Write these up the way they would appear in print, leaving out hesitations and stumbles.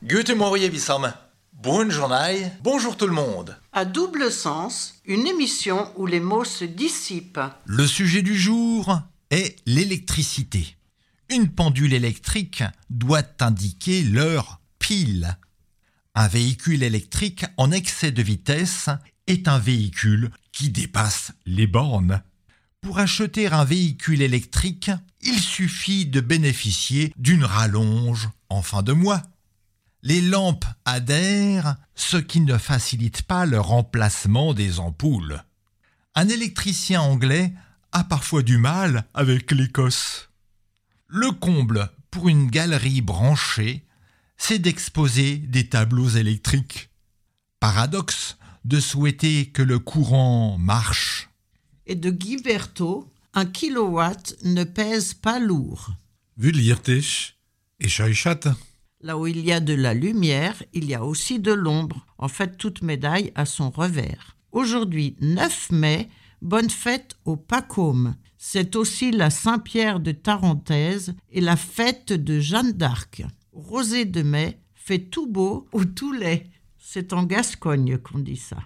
Guten Morgen Wissam. Bonne journée, bonjour tout le monde. À double sens, une émission où les mots se dissipent. Le sujet du jour est l'électricité. Une pendule électrique doit indiquer l'heure pile. Un véhicule électrique en excès de vitesse est un véhicule qui dépasse les bornes. Pour acheter un véhicule électrique, il suffit de bénéficier d'une rallonge en fin de mois. Les lampes adhèrent, ce qui ne facilite pas le remplacement des ampoules. Un électricien anglais a parfois du mal avec l'Écosse. Le comble pour une galerie branchée, c'est d'exposer des tableaux électriques. Paradoxe de souhaiter que le courant marche. Et de Guy Berthaud, 1 kilowatt ne pèse pas lourd. Vulirtisch et Scheichat. Là où il y a de la lumière, il y a aussi de l'ombre. En fait, toute médaille a son revers. Aujourd'hui, 9 mai, bonne fête au Pacôme. C'est aussi la Saint-Pierre de Tarentaise et la fête de Jeanne d'Arc. Rosée de mai fait tout beau ou tout laid. C'est en Gascogne qu'on dit ça.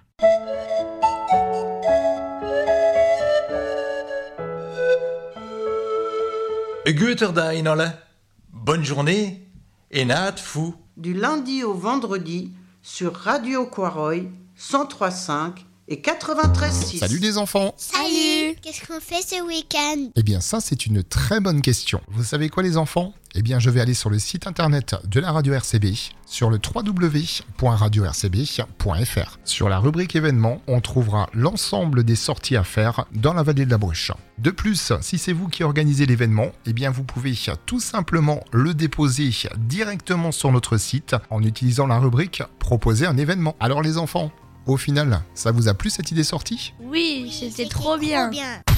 Guten Tag, alle. Bonne journée et naat fou. Du lundi au vendredi sur Radio Quaroy 103.5 et 93.6. Salut les enfants! Salut! Qu'est-ce qu'on fait ce week-end? Eh bien ça c'est une très bonne question. Vous savez quoi les enfants? Eh bien je vais aller sur le site internet de la radio RCB, sur le www.radio-rcb.fr. Sur la rubrique événements, on trouvera l'ensemble des sorties à faire dans la vallée de la Bruche. De plus, si c'est vous qui organisez l'événement, eh bien vous pouvez tout simplement le déposer directement sur notre site en utilisant la rubrique Proposer un événement. Alors les enfants, au final, ça vous a plu cette idée sortie? Oui, c'était trop bien.